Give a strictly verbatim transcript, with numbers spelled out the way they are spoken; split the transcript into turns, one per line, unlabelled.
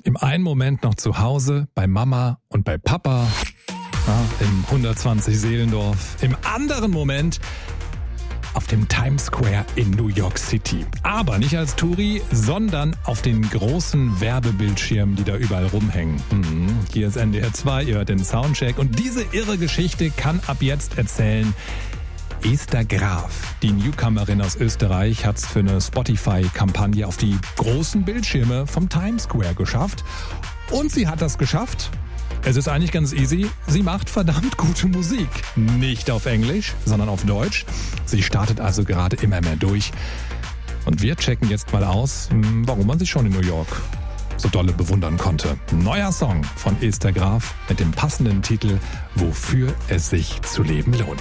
Im einen Moment noch zu Hause, bei Mama und bei Papa, ja, im hundertzwanzig Seelendorf. Im anderen Moment auf dem Times Square in New York City. Aber nicht als Touri, sondern auf den großen Werbebildschirmen, die da überall rumhängen. Mhm. Hier ist N D R zwei, ihr hört den Soundcheck. Und diese irre Geschichte kann ab jetzt erzählen Esther Graf. Die Newcomerin aus Österreich hat es für eine Spotify-Kampagne auf die großen Bildschirme vom Times Square geschafft. Und sie hat das geschafft. Es ist eigentlich ganz easy. Sie macht verdammt gute Musik. Nicht auf Englisch, sondern auf Deutsch. Sie startet also gerade immer mehr durch. Und wir checken jetzt mal aus, warum man sie schon in New York so dolle bewundern konnte. Neuer Song von Esther Graf mit dem passenden Titel Wofür es sich zu leben lohnt.